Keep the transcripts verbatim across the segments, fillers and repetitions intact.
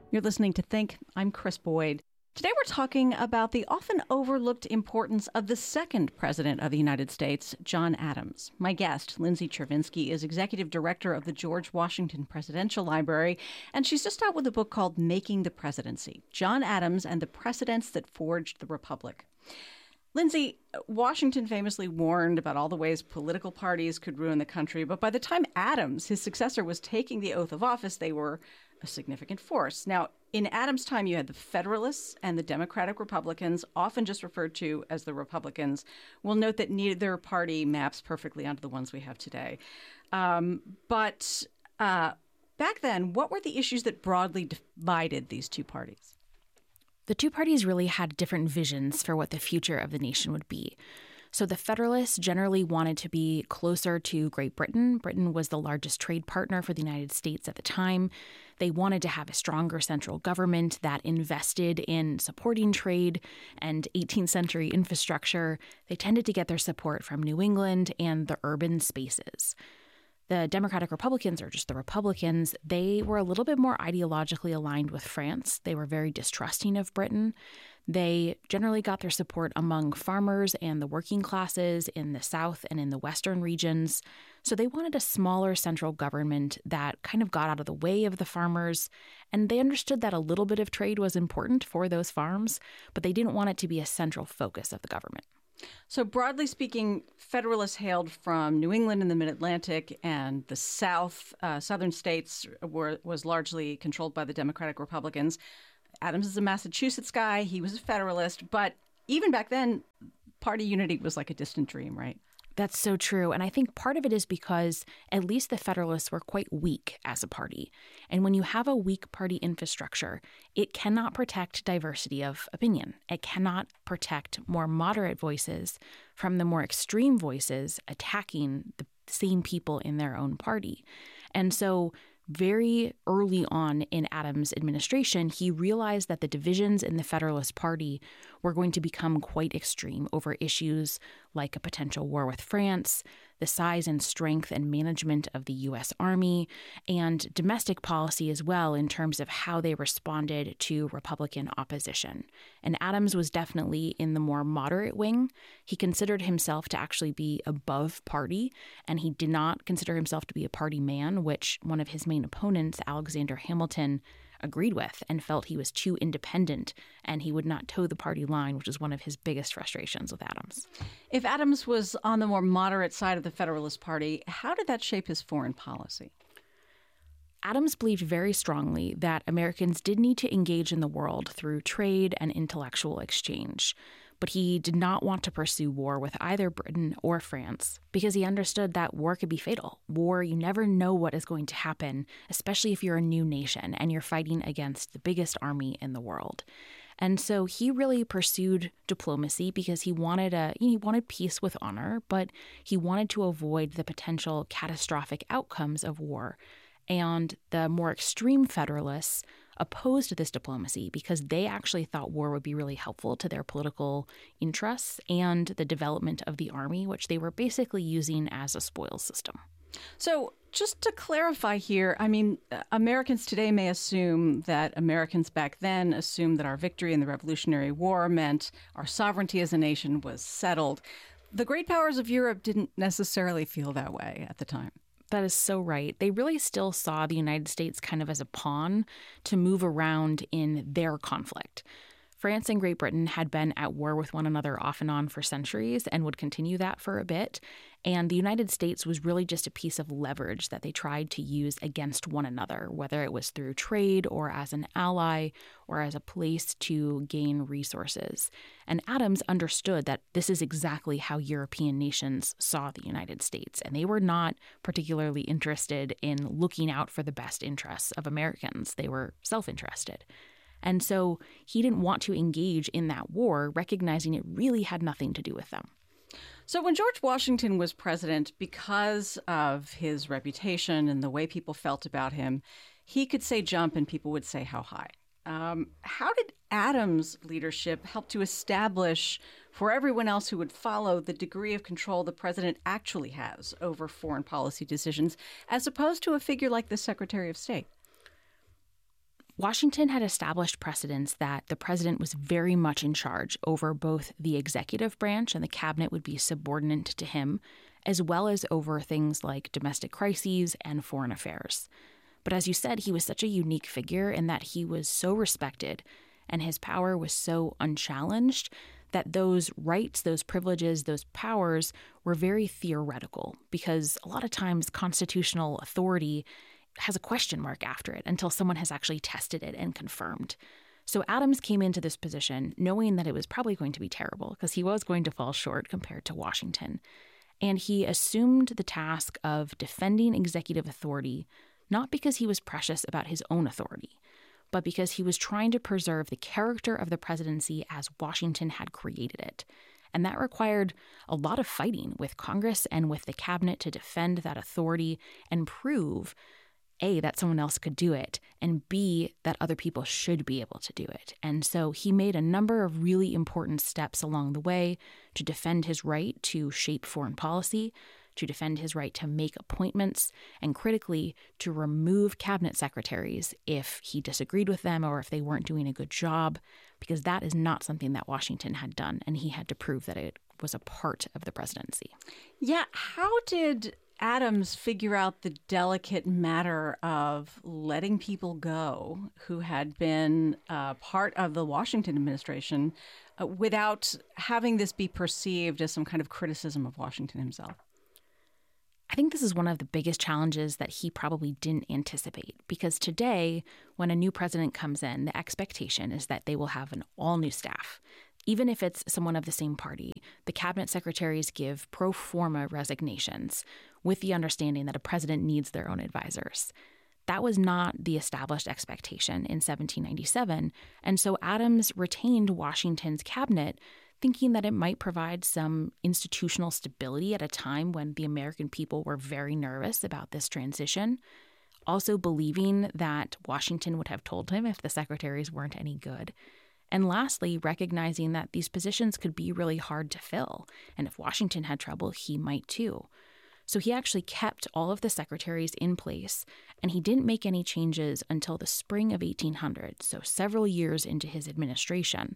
You're listening to Think. I'm Chris Boyd. Today we're talking about the often overlooked importance of the second president of the United States, John Adams. My guest, Lindsay Chervinsky, is executive director of the George Washington Presidential Library, and she's just out with a book called Making the Presidency: John Adams and the Precedents That Forged the Republic. Lindsay, Washington famously warned about all the ways political parties could ruin the country, but by the time Adams, his successor, was taking the oath of office, they were a significant force. Now, in Adams' time, you had the Federalists and the Democratic Republicans, often just referred to as the Republicans. We'll note that neither party maps perfectly onto the ones we have today. Um, but uh, back then, what were the issues that broadly divided these two parties? The two parties really had different visions for what the future of the nation would be. So the Federalists generally wanted to be closer to Great Britain. Britain was the largest trade partner for the United States at the time. They wanted to have a stronger central government that invested in supporting trade and eighteenth century infrastructure. They tended to get their support from New England and the urban spaces. The Democratic Republicans, or just the Republicans, they were a little bit more ideologically aligned with France. They were very distrusting of Britain. They generally got their support among farmers and the working classes in the South and in the Western regions. So they wanted a smaller central government that kind of got out of the way of the farmers. And they understood that a little bit of trade was important for those farms, but they didn't want it to be a central focus of the government. So broadly speaking, Federalists hailed from New England and the Mid-Atlantic, and the South, uh, southern states were was largely controlled by the Democratic Republicans. Adams is a Massachusetts guy. He was a Federalist. But even back then, party unity was like a distant dream, right? That's so true. And I think part of it is because at least the Federalists were quite weak as a party. And when you have a weak party infrastructure, it cannot protect diversity of opinion. It cannot protect more moderate voices from the more extreme voices attacking the same people in their own party. And so very early on in Adams' administration, he realized that the divisions in the Federalist Party were going to become quite extreme over issues like a potential war with France, the size and strength and management of the U S Army, and domestic policy as well in terms of how they responded to Republican opposition. And Adams was definitely in the more moderate wing. He considered himself to actually be above party, and he did not consider himself to be a party man, which one of his main opponents, Alexander Hamilton, agreed with and felt he was too independent and he would not toe the party line, which is one of his biggest frustrations with Adams. If Adams was on the more moderate side of the Federalist Party, how did that shape his foreign policy? Adams believed very strongly that Americans did need to engage in the world through trade and intellectual exchange, but he did not want to pursue war with either Britain or France because he understood that war could be fatal. War, you never know what is going to happen, especially if you're a new nation and you're fighting against the biggest army in the world. And so he really pursued diplomacy because he wanted a he wanted peace with honor, but he wanted to avoid the potential catastrophic outcomes of war. And the more extreme Federalists opposed this diplomacy because they actually thought war would be really helpful to their political interests and the development of the army, which they were basically using as a spoils system. So just to clarify here, I mean, Americans today may assume that Americans back then assumed that our victory in the Revolutionary War meant our sovereignty as a nation was settled. The great powers of Europe didn't necessarily feel that way at the time. That is so right. They really still saw the United States kind of as a pawn to move around in their conflict. France and Great Britain had been at war with one another off and on for centuries and would continue that for a bit. And the United States was really just a piece of leverage that they tried to use against one another, whether it was through trade or as an ally or as a place to gain resources. And Adams understood that this is exactly how European nations saw the United States. And they were not particularly interested in looking out for the best interests of Americans. They were self-interested. And so he didn't want to engage in that war, recognizing it really had nothing to do with them. So when George Washington was president, because of his reputation and the way people felt about him, he could say jump and people would say how high. Um, how did Adams' leadership help to establish for everyone else who would follow the degree of control the president actually has over foreign policy decisions, as opposed to a figure like the Secretary of State? Washington had established precedents that the president was very much in charge over both the executive branch, and the cabinet would be subordinate to him, as well as over things like domestic crises and foreign affairs. But as you said, he was such a unique figure in that he was so respected and his power was so unchallenged that those rights, those privileges, those powers were very theoretical, because a lot of times constitutional authority has a question mark after it until someone has actually tested it and confirmed. So Adams came into this position knowing that it was probably going to be terrible because he was going to fall short compared to Washington. And he assumed the task of defending executive authority, not because he was precious about his own authority, but because he was trying to preserve the character of the presidency as Washington had created it. And that required a lot of fighting with Congress and with the cabinet to defend that authority and prove A, that someone else could do it, and B, that other people should be able to do it. And so he made a number of really important steps along the way to defend his right to shape foreign policy, to defend his right to make appointments, and critically, to remove cabinet secretaries if he disagreed with them or if they weren't doing a good job, because that is not something that Washington had done, and he had to prove that it was a part of the presidency. Yeah, how did Adams figure out the delicate matter of letting people go who had been uh, part of the Washington administration uh, without having this be perceived as some kind of criticism of Washington himself? I think this is one of the biggest challenges that he probably didn't anticipate, because today, when a new president comes in, the expectation is that they will have an all-new staff. Even if it's someone of the same party, the cabinet secretaries give pro forma resignations with the understanding that a president needs their own advisors. That was not the established expectation in seventeen ninety-seven, and so Adams retained Washington's cabinet, thinking that it might provide some institutional stability at a time when the American people were very nervous about this transition, also believing that Washington would have told him if the secretaries weren't any good. And lastly, recognizing that these positions could be really hard to fill, and if Washington had trouble, he might too. So he actually kept all of the secretaries in place, and he didn't make any changes until the spring of eighteen hundred, so several years into his administration.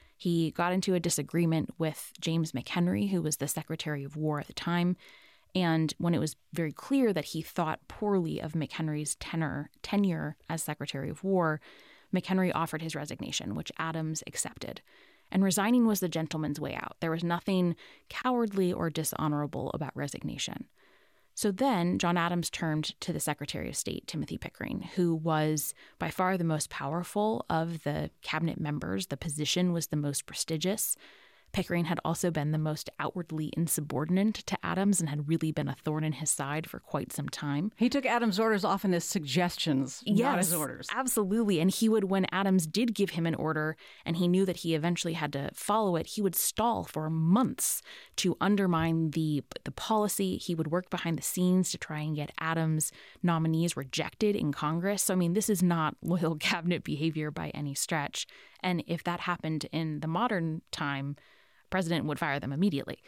He got into a disagreement with James McHenry, who was the Secretary of War at the time, and when it was very clear that he thought poorly of McHenry's tenor, tenure as Secretary of War, McHenry offered his resignation, which Adams accepted. And resigning was the gentleman's way out. There was nothing cowardly or dishonorable about resignation. So then John Adams turned to the Secretary of State, Timothy Pickering, who was by far the most powerful of the cabinet members. The position was the most prestigious. Pickering had also been the most outwardly insubordinate to Adams and had really been a thorn in his side for quite some time. He took Adams' orders often as suggestions, yes, not as orders. Absolutely. And he would, when Adams did give him an order and he knew that he eventually had to follow it, he would stall for months to undermine the, the policy. He would work behind the scenes to try and get Adams' nominees rejected in Congress. So, I mean, this is not loyal cabinet behavior by any stretch. And if that happened in the modern time, president would fire them immediately.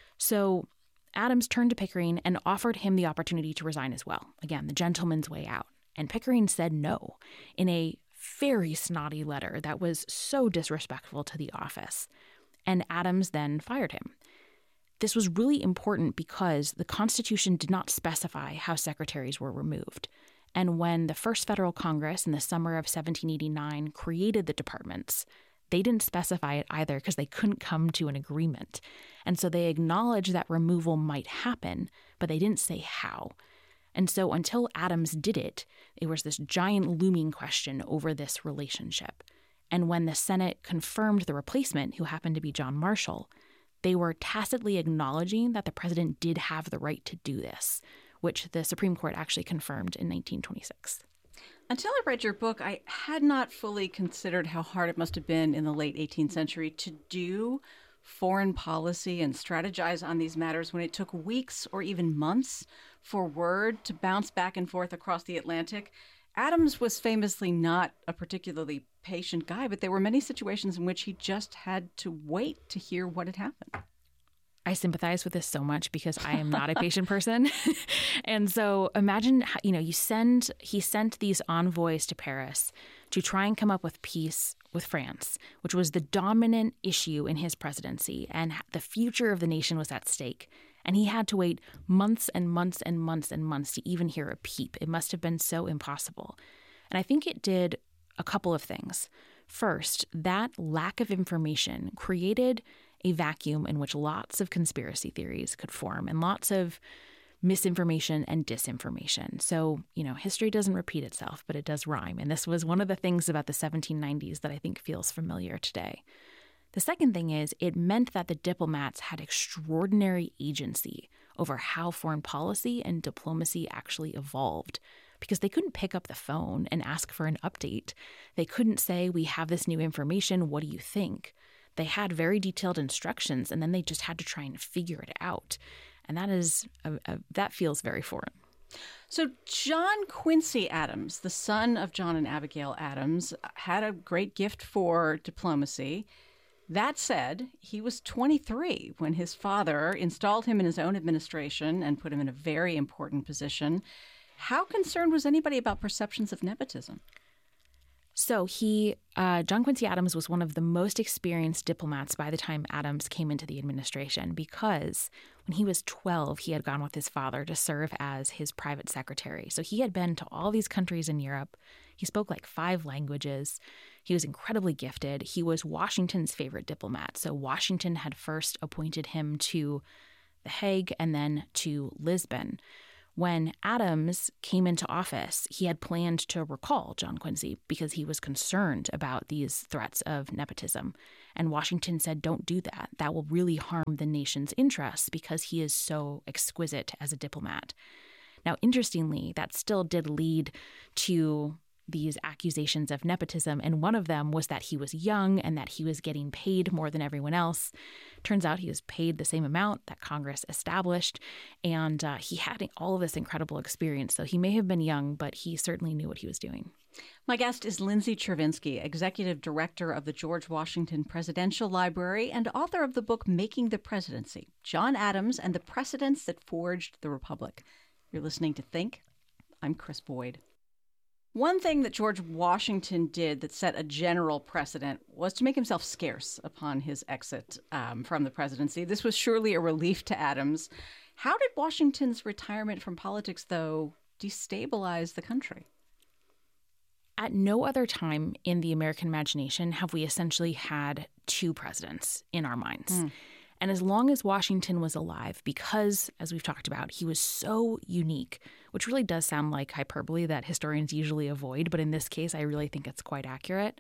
So Adams turned to Pickering and offered him the opportunity to resign as well. Again, the gentleman's way out. And Pickering said no in a very snotty letter that was so disrespectful to the office. And Adams then fired him. This was really important because the Constitution did not specify how secretaries were removed. And when the first federal Congress in the summer of seventeen eighty-nine created the departments, they didn't specify it either because they couldn't come to an agreement. And so they acknowledged that removal might happen, but they didn't say how. And so until Adams did it, it was this giant looming question over this relationship. And when the Senate confirmed the replacement, who happened to be John Marshall, they were tacitly acknowledging that the president did have the right to do this, which the Supreme Court actually confirmed in nineteen twenty-six. Until I read your book, I had not fully considered how hard it must have been in the late eighteenth century to do foreign policy and strategize on these matters when it took weeks or even months for word to bounce back and forth across the Atlantic. Adams was famously not a particularly patient guy, but there were many situations in which he just had to wait to hear what had happened. I sympathize with this so much because I am not a patient person. And so imagine, how, you know, you send, he sent these envoys to Paris to try and come up with peace with France, which was the dominant issue in his presidency, and the future of the nation was at stake. And he had to wait months and months and months and months to even hear a peep. It must have been so impossible. And I think it did a couple of things. First, that lack of information created a vacuum in which lots of conspiracy theories could form and lots of misinformation and disinformation. So, you know, history doesn't repeat itself, but it does rhyme. And this was one of the things about the seventeen nineties that I think feels familiar today. The second thing is it meant that the diplomats had extraordinary agency over how foreign policy and diplomacy actually evolved, because they couldn't pick up the phone and ask for an update. They couldn't say, we have this new information, what do you think? They had very detailed instructions, and then they just had to try and figure it out. And that is a, a, that feels very foreign. So John Quincy Adams, the son of John and Abigail Adams, had a great gift for diplomacy. That said, he was twenty-three when his father installed him in his own administration and put him in a very important position. How concerned was anybody about perceptions of nepotism? So he, uh, John Quincy Adams was one of the most experienced diplomats by the time Adams came into the administration, because when he was twelve, he had gone with his father to serve as his private secretary. So he had been to all these countries in Europe. He spoke like five languages. He was incredibly gifted. He was Washington's favorite diplomat. So Washington had first appointed him to The Hague and then to Lisbon. When Adams came into office, he had planned to recall John Quincy because he was concerned about these threats of nepotism. And Washington said, don't do that. That will really harm the nation's interests because he is so exquisite as a diplomat. Now, interestingly, that still did lead to these accusations of nepotism, and one of them was that he was young and that he was getting paid more than everyone else. Turns out he was paid the same amount that Congress established, and uh, he had all of this incredible experience. So he may have been young, but he certainly knew what he was doing. My guest is Lindsay Chervinsky, Executive Director of the George Washington Presidential Library and author of the book Making the Presidency, John Adams and the Precedents That Forged the Republic. You're listening to Think. I'm Chris Boyd. One thing that George Washington did that set a general precedent was to make himself scarce upon his exit um, from the presidency. This was surely a relief to Adams. How did Washington's retirement from politics, though, destabilize the country? At no other time in the American imagination have we essentially had two presidents in our minds. Mm. And as long as Washington was alive, because, as we've talked about, he was so unique, which really does sound like hyperbole that historians usually avoid, but in this case, I really think it's quite accurate.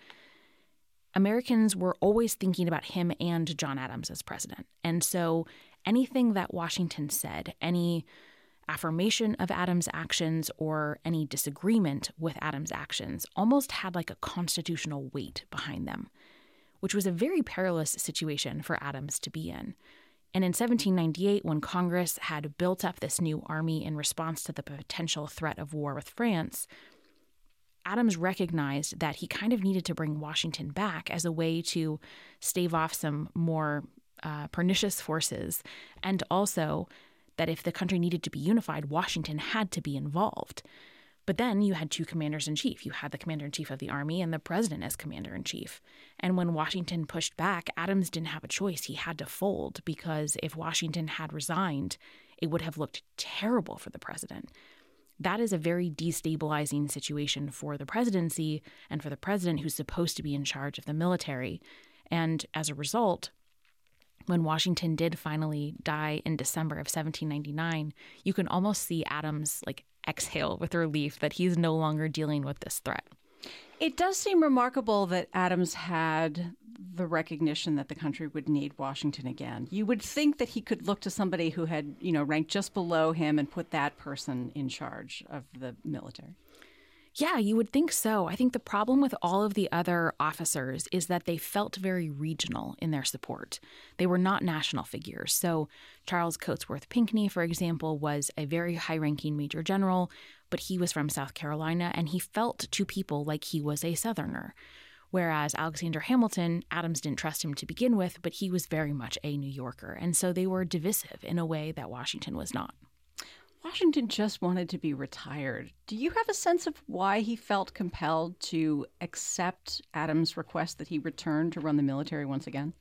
Americans were always thinking about him and John Adams as president. And so anything that Washington said, any affirmation of Adams' actions or any disagreement with Adams' actions almost had like a constitutional weight behind them, which was a very perilous situation for Adams to be in. And in seventeen ninety-eight, when Congress had built up this new army in response to the potential threat of war with France, Adams recognized that he kind of needed to bring Washington back as a way to stave off some more uh, pernicious forces, and also that if the country needed to be unified, Washington had to be involved. But then you had two commanders-in-chief. You had the commander-in-chief of the army and the president as commander-in-chief. And when Washington pushed back, Adams didn't have a choice. He had to fold, because if Washington had resigned, it would have looked terrible for the president. That is a very destabilizing situation for the presidency and for the president, who's supposed to be in charge of the military. And as a result, when Washington did finally die in December of seventeen ninety-nine, you can almost see Adams like exhale with relief that he's no longer dealing with this threat. It does seem remarkable that Adams had the recognition that the country would need Washington again. You would think that he could look to somebody who had, you know, ranked just below him and put that person in charge of the military. Yeah, you would think so. I think the problem with all of the other officers is that they felt very regional in their support. They were not national figures. So Charles Cotesworth Pinckney, for example, was a very high-ranking major general, but he was from South Carolina, and he felt to people like he was a Southerner. Whereas Alexander Hamilton, Adams didn't trust him to begin with, but he was very much a New Yorker. And so they were divisive in a way that Washington was not. Washington just wanted to be retired. Do you have a sense of why he felt compelled to accept Adams' request that he return to run the military once again?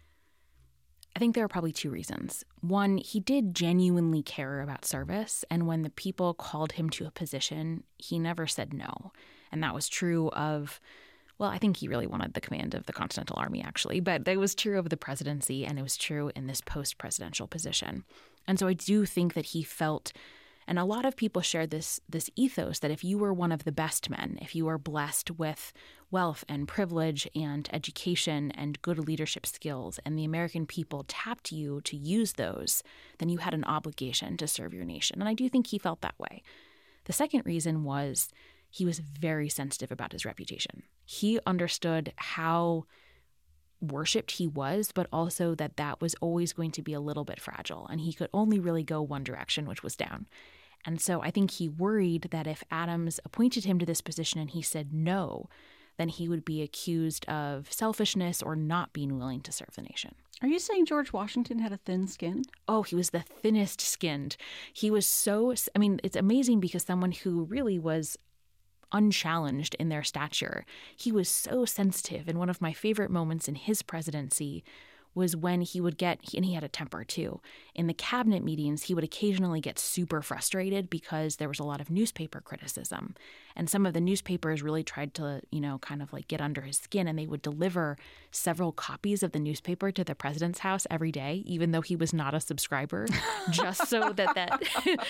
I think there are probably two reasons. One, he did genuinely care about service, and when the people called him to a position, he never said no. And that was true of, well, I think he really wanted the command of the Continental Army, actually, but it was true of the presidency, and it was true in this post-presidential position. And so I do think that he felt, and a lot of people shared this this ethos, that if you were one of the best men, if you were blessed with wealth and privilege and education and good leadership skills, and the American people tapped you to use those, then you had an obligation to serve your nation. And I do think he felt that way. The second reason was he was very sensitive about his reputation. He understood how worshipped he was, but also that that was always going to be a little bit fragile, and he could only really go one direction, which was down. And so I think he worried that if Adams appointed him to this position and he said no, then he would be accused of selfishness or not being willing to serve the nation. Are you saying George Washington had a thin skin? Oh, he was the thinnest skinned. He was so, I mean, it's amazing because someone who really was unchallenged in their stature, he was so sensitive. And one of my favorite moments in his presidency was when he would get, and he had a temper too, in the cabinet meetings, he would occasionally get super frustrated because there was a lot of newspaper criticism. And some of the newspapers really tried to, you know, kind of like get under his skin, and they would deliver several copies of the newspaper to the president's house every day, even though he was not a subscriber, just so that, that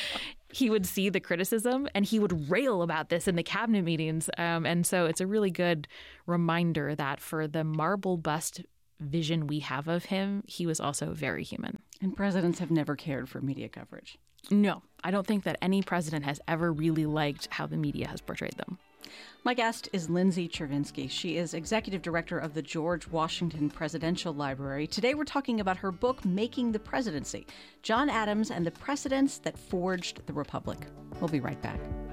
he would see the criticism, and he would rail about this in the cabinet meetings. Um, and so it's a really good reminder that for the marble bust vision we have of him, he was also very human. And presidents have never cared for media coverage. No, I don't think that any president has ever really liked how the media has portrayed them. My guest is Lindsay Chervinsky. She is executive director of the George Washington Presidential Library. Today we're talking about her book, Making the Presidency, John Adams and the Precedents That Forged the Republic. We'll be right back.